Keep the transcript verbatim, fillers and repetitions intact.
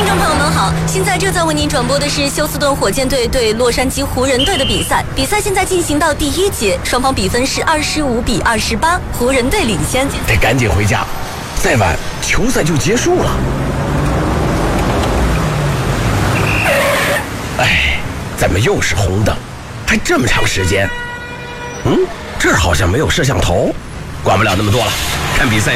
听众朋友们好，现在正在为您转播的是休斯顿火箭队对洛杉矶湖人队的比赛。比赛现在进行到第一节，双方比分是二十五比二十八，湖人队领先。 得赶紧回家，再晚球赛就结束了。哎，怎么又是红灯？还这么长时间？嗯，这儿好像没有摄像头，管不了那么多了，看比赛。